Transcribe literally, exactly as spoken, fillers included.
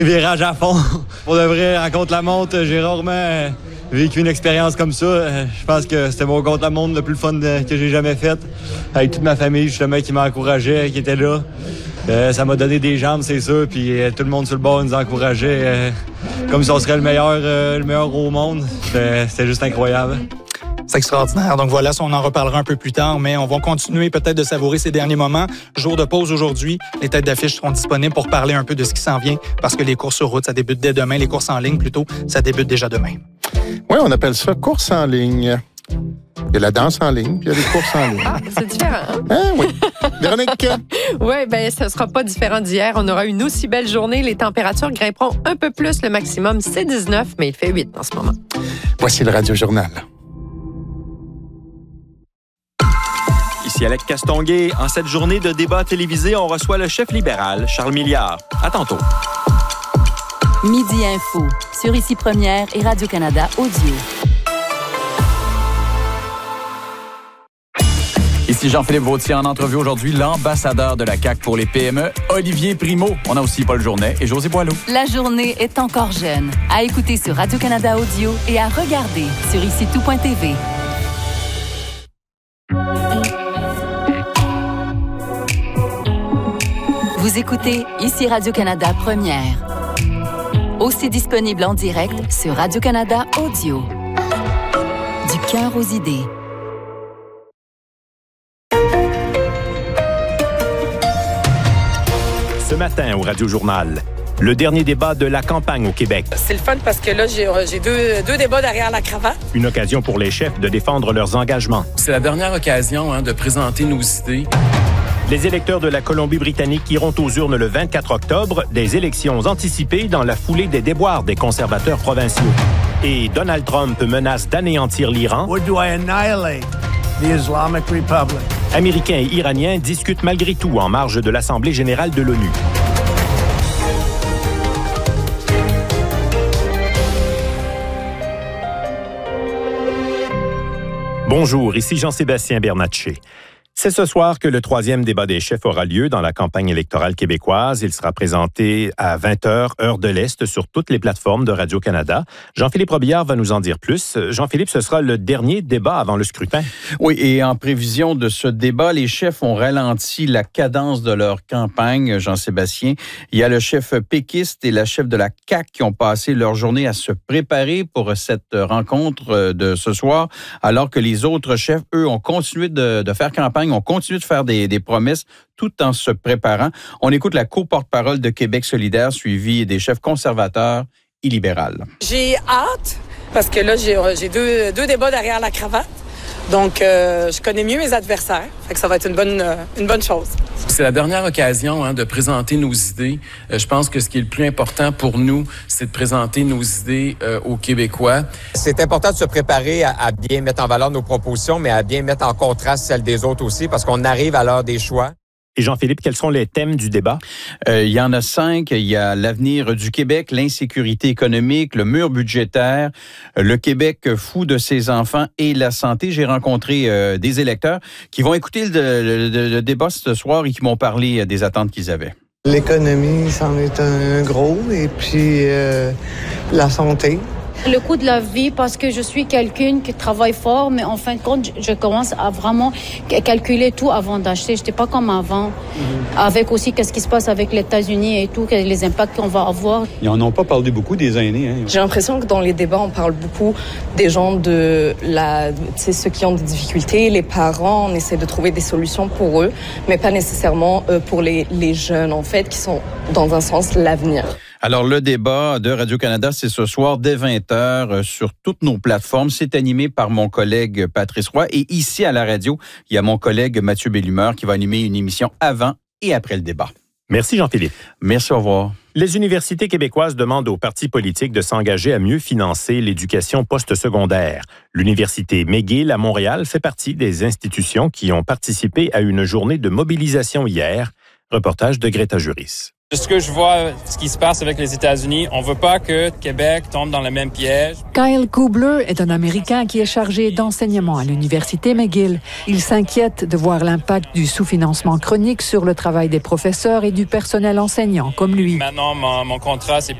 Virage à fond. Pour de vrai, en contre-la-montre, j'ai rarement euh, vécu une expérience comme ça. Euh, je pense que c'était mon contre-la-montre le plus fun de, que j'ai jamais fait. Avec toute ma famille, justement, qui m'encourageait, qui était là. Euh, ça m'a donné des jambes, c'est sûr. Puis euh, tout le monde sur le bord nous encourageait euh, comme si on serait le meilleur, euh, le meilleur au monde. C'était, c'était juste incroyable. C'est extraordinaire. Donc voilà, on en reparlera un peu plus tard, mais on va continuer peut-être de savourer ces derniers moments. Jour de pause aujourd'hui. Les têtes d'affiche seront disponibles pour parler un peu de ce qui s'en vient parce que les courses sur route, ça débute dès demain. Les courses en ligne, plutôt, ça débute déjà demain. Oui, on appelle ça course en ligne. Il y a la danse en ligne, puis il y a les courses en ligne. Ah, c'est différent. Hein? Hein, oui. Véronique? Oui, bien, ce ne sera pas différent d'hier. On aura une aussi belle journée. Les températures grimperont un peu plus. Le maximum, c'est dix-neuf, mais il fait huit en ce moment. Voici le Radio Journal. Ici Alex Castonguay. En cette journée de débat télévisé, on reçoit le chef libéral, Charles Milliard. À tantôt. Midi Info, sur Ici Première et Radio-Canada Audio. Ici Jean-Philippe Vautier en entrevue aujourd'hui, l'ambassadeur de la C A Q pour les P M E, Olivier Primo. On a aussi Paul Journet et José Boileau. La journée est encore jeune. À écouter sur Radio-Canada Audio et à regarder sur ici tout point t v. Vous écoutez Ici Radio-Canada Première. Aussi disponible en direct sur Radio-Canada Audio. Du cœur aux idées. Ce matin au Radio Journal, le dernier débat de la campagne au Québec. C'est le fun parce que là, j'ai, j'ai deux, deux débats derrière la cravate. Une occasion pour les chefs de défendre leurs engagements. C'est la dernière occasion hein, de présenter nos idées. Les électeurs de la Colombie-Britannique iront aux urnes le vingt-quatre octobre, des élections anticipées dans la foulée des déboires des conservateurs provinciaux. Et Donald Trump menace d'anéantir l'Iran. Or do I annihilate the Islamic Republic? Américains et Iraniens discutent malgré tout en marge de l'Assemblée générale de l'ONU. Bonjour, ici Jean-Sébastien Bernatchez. C'est ce soir que le troisième débat des chefs aura lieu dans la campagne électorale québécoise. Il sera présenté à vingt heures, heure de l'Est, sur toutes les plateformes de Radio-Canada. Jean-Philippe Robillard va nous en dire plus. Jean-Philippe, ce sera le dernier débat avant le scrutin. Oui, et en prévision de ce débat, les chefs ont ralenti la cadence de leur campagne, Jean-Sébastien. Il y a le chef péquiste et la chef de la C A Q qui ont passé leur journée à se préparer pour cette rencontre de ce soir, alors que les autres chefs, eux, ont continué de, de faire campagne. On continue de faire des, des promesses tout en se préparant. On écoute la co-porte-parole de Québec solidaire, suivie des chefs conservateurs et libérales. J'ai hâte, parce que là, j'ai, j'ai deux, deux débats derrière la cravate. Donc, euh, je connais mieux mes adversaires. Fait que ça va être une bonne, euh, une bonne chose. C'est la dernière occasion hein, de présenter nos idées. Euh, je pense que ce qui est le plus important pour nous, c'est de présenter nos idées euh, aux Québécois. C'est important de se préparer à, à bien mettre en valeur nos propositions, mais à bien mettre en contraste celles des autres aussi, parce qu'on arrive à l'heure des choix. Et Jean-Philippe, quels sont les thèmes du débat? Euh, il y en a cinq. Il y a l'avenir du Québec, l'insécurité économique, le mur budgétaire, le Québec fou de ses enfants et la santé. J'ai rencontré euh, des électeurs qui vont écouter le, le, le débat ce soir et qui m'ont parlé des attentes qu'ils avaient. L'économie, c'en est un gros, et puis euh, la santé. Le coût de la vie, parce que je suis quelqu'un qui travaille fort, mais en fin de compte, je commence à vraiment calculer tout avant d'acheter. Je n'étais pas comme avant, mm-hmm. avec aussi qu'est-ce qui se passe avec les États-Unis et tout, les impacts qu'on va avoir. Ils n'en ont pas parlé beaucoup des aînés. Hein. J'ai l'impression que dans les débats, on parle beaucoup des gens de la, tu sais, ceux qui ont des difficultés, les parents. On essaie de trouver des solutions pour eux, mais pas nécessairement euh, pour les, les jeunes, en fait, qui sont, dans un sens, l'avenir. Alors, le débat de Radio-Canada, c'est ce soir dès vingt heures sur toutes nos plateformes. C'est animé par mon collègue Patrice Roy. Et ici, à la radio, il y a mon collègue Mathieu Bellumeur qui va animer une émission avant et après le débat. Merci Jean-Philippe. Merci, au revoir. Les universités québécoises demandent aux partis politiques de s'engager à mieux financer l'éducation postsecondaire. L'université McGill à Montréal fait partie des institutions qui ont participé à une journée de mobilisation hier. Reportage de Greta Juris. De ce que je vois, ce qui se passe avec les États-Unis, on veut pas que Québec tombe dans le même piège. Kyle Kubler est un Américain qui est chargé d'enseignement à l'Université McGill. Il s'inquiète de voir l'impact du sous-financement chronique sur le travail des professeurs et du personnel enseignant comme lui. Maintenant, mon, mon contrat, c'est